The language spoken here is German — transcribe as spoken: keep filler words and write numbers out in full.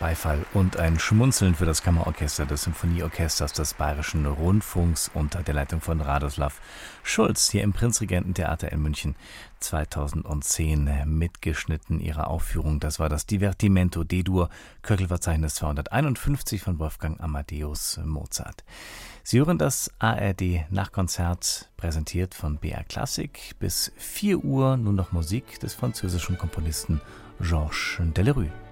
Beifall und ein Schmunzeln für das Kammerorchester des Symphonieorchesters des Bayerischen Rundfunks unter der Leitung von Radoslav Schulz hier im Prinzregententheater in München zweitausendzehn mitgeschnitten ihrer Aufführung. Das war das Divertimento D-Dur, Köchelverzeichnis zweihunderteinundfünfzig von Wolfgang Amadeus Mozart. Sie hören das A R D-Nachkonzert, präsentiert von B R Klassik. Bis vier Uhr nun noch Musik des französischen Komponisten Georges Delerue.